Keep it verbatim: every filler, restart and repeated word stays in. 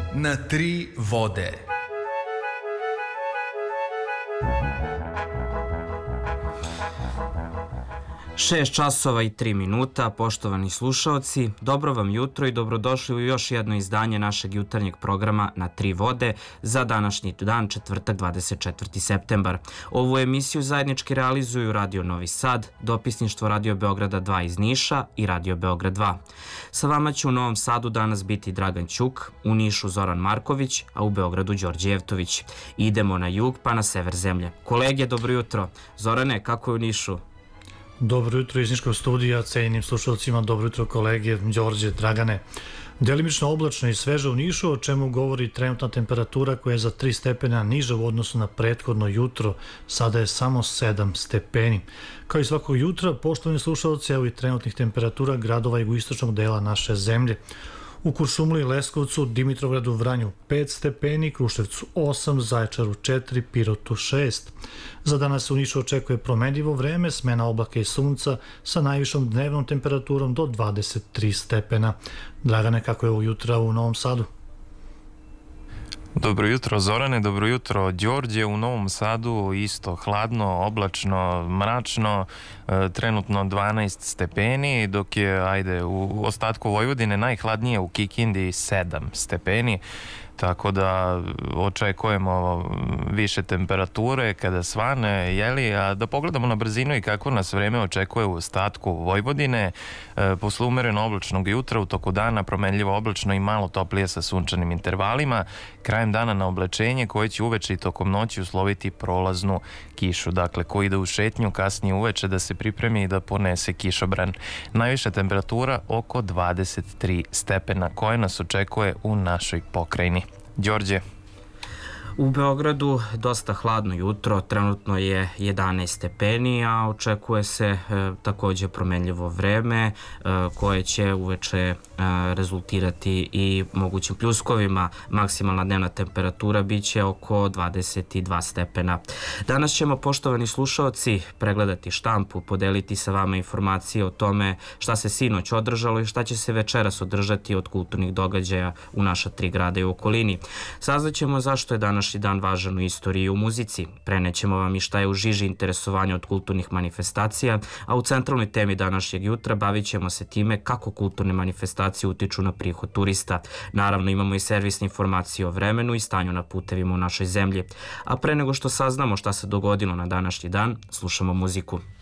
na tri vode. Šest časova i tri minuta, poštovani slušaoci, dobro vam jutro i dobrodošli u još jedno izdanje našeg jutarnjeg programa Na tri vode za današnji dan, četvrtak dvadeset četvrti septembar. Ovu emisiju zajednički realizuju Radio Novi Sad, dopisništvo Radio Beograda dva iz Niša i Radio Beograd dva. Sa vama će u Novom Sadu danas biti Dragan Ćuk, u Nišu Zoran Marković, a u Beogradu Đorđe Jevtović. Idemo na jug pa na sever zemlje. Kolege, dobro jutro. Zorane, kako je u Nišu? Dobro jutro iz Niškog studija, cijenjenim slušalcima, dobro jutro kolege, Đorđe, Dragane. Delimično oblačno i sveže u Nišu, o čemu govori trenutna temperatura koja je za tri stepena niža u odnosu na prethodno jutro, sada je samo sedam stepeni. Kao i svakog jutra, poštovani slušalci, evo i trenutnih temperatura gradova jugoistočnog dela naše zemlje. U Kuršumliji, Leskovcu, Dimitrovgradu, Vranju pet stepeni, Kruševcu osam, Zaječaru četiri, Pirotu šest. Za danas se u Nišu očekuje promenljivo vreme, smena oblaka i sunca sa najvišom dnevnom temperaturom do dvadeset tri stepena. Dragane, kako je ovo jutra u Novom Sadu? Dobro jutro Zorane, dobro jutro Đorđe. U Novom Sadu isto hladno, oblačno, mračno, e, trenutno dvanaest stepeni, dok je ajde u ostatku Vojvodine najhladnije u Kikindi sedam stepeni. Tako da očekujemo više temperature kada svane, jeli, a da pogledamo na brzinu i kako nas vreme očekuje u ostatku Vojvodine. E, posle umereno oblačnog jutra, u toku dana promenljivo oblačno i malo toplije sa sunčanim intervalima. Krajem dana na oblačenje koje će uveče i tokom noći usloviti prolaznu kišu. Dakle, ko ide u šetnju kasnije uveče da se pripremi i da ponese kišobran. Najviša temperatura oko dvadeset tri stepena koje nas očekuje u našoj pokrajini. Đorđe. U Beogradu dosta hladno jutro, trenutno je jedanaest stepeni, a očekuje se e, također promenljivo vreme e, koje će uveče e, rezultirati i mogućim pljuskovima. Maksimalna dnevna temperatura bit će oko dvadeset dva stepena. Danas ćemo, poštovani slušaoci, pregledati štampu, podeliti sa vama informacije o tome šta se sinoć održalo i šta će se večeras održati od kulturnih događaja u naša tri grada i u okolini. Saznaćemo zašto je danas dan važan u istoriji i u muzici. Prenećemo vam i šta je u žiži interesovanja od kulturnih manifestacija, a u centralnoj temi današnjeg jutra bavit ćemo se time kako kulturne manifestacije utiču na prihod turista. Naravno, imamo i servisne informacije o vremenu i stanju na putevima u našoj zemlji. A pre nego što saznamo šta se dogodilo na današnji dan, slušamo muziku.